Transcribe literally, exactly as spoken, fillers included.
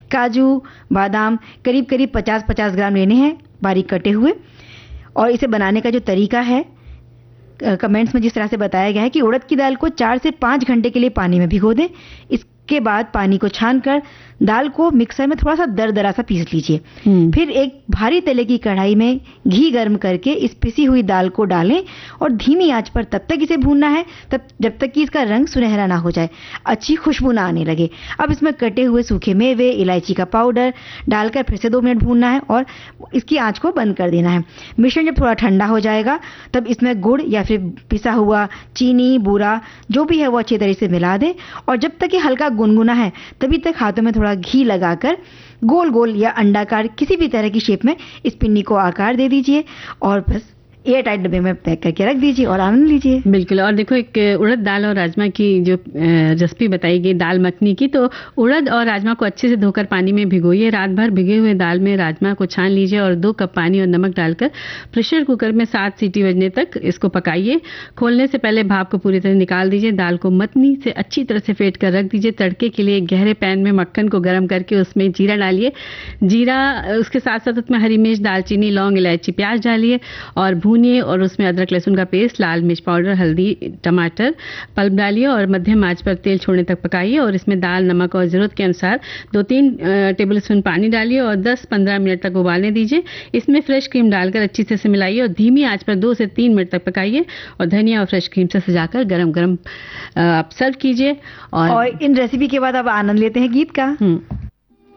काजू बादाम करीब करीब पचास पचास ग्राम लेने हैं बारीक कटे हुए। और इसे बनाने का जो तरीका है कमेंट्स में जिस तरह से बताया गया है कि उड़द की दाल को चार से पाँच घंटे के लिए पानी में भिगो दें। इसके बाद पानी को छानकर दाल को मिक्सर में थोड़ा सा दरदरा सा पीस लीजिए। फिर एक भारी तले की कढ़ाई में घी गर्म करके इस पिसी हुई दाल को डालें और धीमी आंच पर तब तक इसे भूनना है तब जब तक कि इसका रंग सुनहरा ना हो जाए, अच्छी खुशबू ना आने लगे। अब इसमें कटे हुए सूखे मेवे, इलायची का पाउडर डालकर फिर से दो मिनट भूनना है और इसकी आंच को बंद कर देना है। मिश्रण जब थोड़ा ठंडा हो जाएगा तब इसमें गुड़ या फिर पिसा हुआ चीनी, बूरा जो भी है वो अच्छी तरह से मिला दें और जब तक ये हल्का गुनगुना है तभी तक हाथों में थोड़ा घी लगाकर गोल गोल या अंडाकार किसी भी तरह की शेप में इस पिन्नी को आकार दे दीजिए और बस एयर टाइट डब्बे में पैक करके रख दीजिए और आनंद लीजिए। बिल्कुल। और देखो एक उड़द दाल और राजमा की जो रेसिपी बताई गई दाल मखनी की, तो उड़द और राजमा को अच्छे से धोकर पानी में भिगोइए। रात भर भिगे हुए दाल में राजमा को छान लीजिए और दो कप पानी और नमक डालकर प्रेशर कुकर में सात सीटी बजने तक इसको पकाइए। खोलने से पहले भाप को पूरी तरह निकाल दीजिए। दाल को मथनी से अच्छी तरह से फेंट कर रख दीजिए। तड़के के लिए एक गहरे पैन में मक्खन को गर्म करके उसमें जीरा डालिए। जीरा उसके साथ साथ उसमें हरी मिर्च, दालचीनी, लौंग, इलायची, प्याज डालिए और भूनिए और उसमें अदरक लहसुन का पेस्ट, लाल मिर्च पाउडर, हल्दी, टमाटर पल्प डालिए और मध्यम आंच पर तेल छोड़ने तक पकाइए और इसमें दाल, नमक और ज़रूरत के अनुसार दो तीन टेबल स्पून पानी डालिए और दस पंद्रह मिनट तक उबालने दीजिए। इसमें फ्रेश क्रीम डालकर अच्छी तरह से मिलाइए और धीमी आंच पर दो से तीन मिनट तक पकाइए और धनिया और फ्रेश क्रीम से सजाकर गरम गरम आप सर्व कीजिए। और, और इन रेसिपी के बाद अब आनंद लेते हैं गीत का।